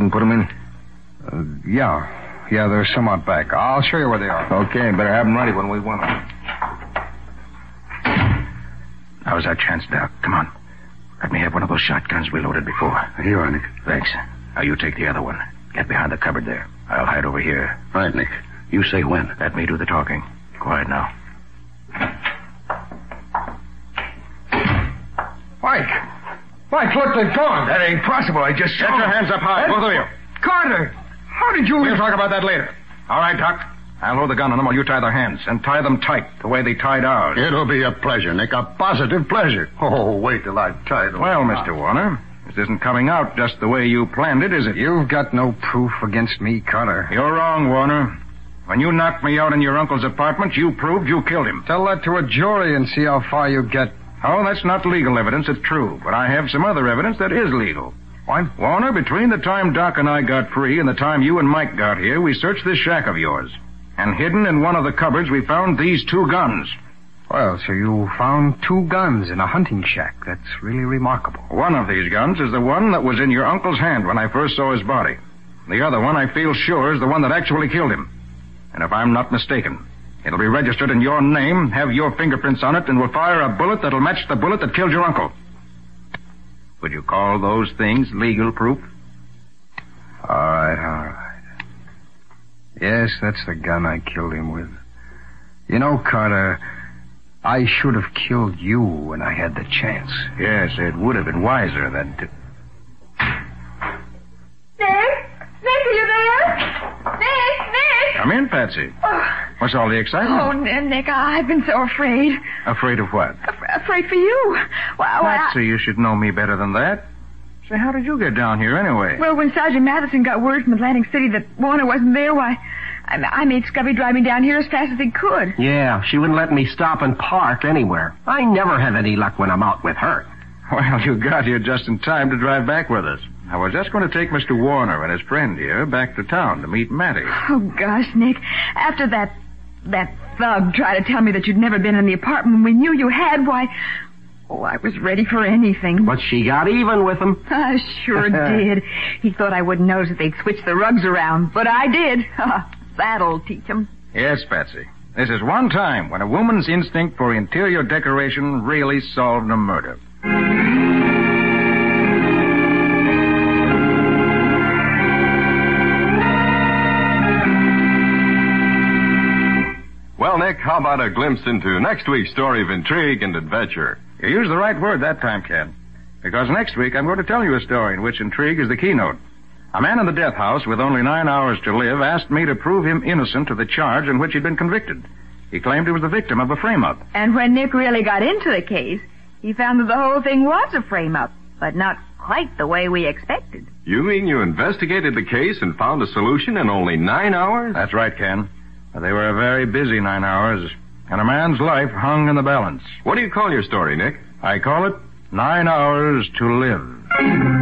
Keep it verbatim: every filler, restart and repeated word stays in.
and put them in? Uh, yeah. Yeah, they're some out back. I'll show you where they are. Okay, better have them ready when we want them. Now's our chance, Doc. Come on. Let me have one of those shotguns we loaded before. Here you are, Nick. Thanks. Now you take the other one. Get behind the cupboard there. I'll hide over here. Right, Nick. You say when. Let me do the talking. Quiet now. Mike! Mike, look, they've gone. That ain't possible. I just... Get your hands up high, both of you. Carter! How did you... We'll talk about that later. All right, Doc. I'll load the gun on them while you tie their hands. And tie them tight, the way they tied ours. It'll be a pleasure, Nick. A positive pleasure. Oh, wait till I tie them. Well, Mister Warner, this isn't coming out just the way you planned it, is it? You've got no proof against me, Carter. You're wrong, Warner. When you knocked me out in your uncle's apartment, you proved you killed him. Tell that to a jury and see how far you get. Oh, that's not legal evidence, it's true. But I have some other evidence that is legal. What? Warner, between the time Doc and I got free and the time you and Mike got here, we searched this shack of yours. And hidden in one of the cupboards, we found these two guns. Well, so you found two guns in a hunting shack. That's really remarkable. One of these guns is the one that was in your uncle's hand when I first saw his body. The other one, I feel sure, is the one that actually killed him. And if I'm not mistaken, it'll be registered in your name, have your fingerprints on it, and will fire a bullet that'll match the bullet that killed your uncle. Would you call those things legal proof? All right, all right. Yes, that's the gun I killed him with. You know, Carter, I should have killed you when I had the chance. Yes, it would have been wiser than to... Nick? Nick, are you there? Nick, Nick! Come in, Patsy. Oh. What's all the excitement? Oh, Nick, I've been so afraid. Afraid of what? Af- afraid for you. Well, Patsy, I... you should know me better than that. Say, how did you get down here anyway? Well, when Sergeant Matheson got word from Atlantic City that Warner wasn't there, why, I, I made Scubby drive me down here as fast as he could. Yeah, she wouldn't let me stop and park anywhere. I never have any luck when I'm out with her. Well, you got here just in time to drive back with us. I was just going to take Mister Warner and his friend here back to town to meet Mattie. Oh, gosh, Nick. After that, that thug tried to tell me that you'd never been in the apartment we knew you had, why... Oh, I was ready for anything. But she got even with him. I sure did. He thought I wouldn't notice that they'd switch the rugs around, but I did. That'll teach him. Yes, Patsy. This is one time when a woman's instinct for interior decoration really solved a murder. Well, Nick, how about a glimpse into next week's story of intrigue and adventure? You used the right word that time, Ken. Because next week I'm going to tell you a story in which intrigue is the keynote. A man in the death house with only nine hours to live asked me to prove him innocent of the charge in which he'd been convicted. He claimed he was the victim of a frame-up. And when Nick really got into the case, he found that the whole thing was a frame-up, but not quite the way we expected. You mean you investigated the case and found a solution in only nine hours? That's right, Ken. But they were a very busy nine hours, and a man's life hung in the balance. What do you call your story, Nick? I call it Nine Hours to Live.